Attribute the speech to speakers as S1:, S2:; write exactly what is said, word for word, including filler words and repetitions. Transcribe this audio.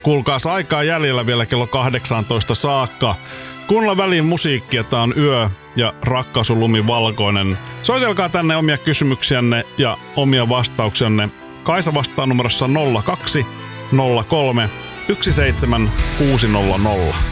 S1: Kuulkaas, aikaa jäljellä vielä kello kahdeksantoista saakka. Kuunnella väliin musiikkia, tää on Yö ja Rakkaus on lumivalkoinen. Soitelkaa tänne omia kysymyksiänne ja omia vastauksianne. Kaisa vastaa numerossa nolla kaksi nolla kolme yksi seitsemän kuusi nolla nolla.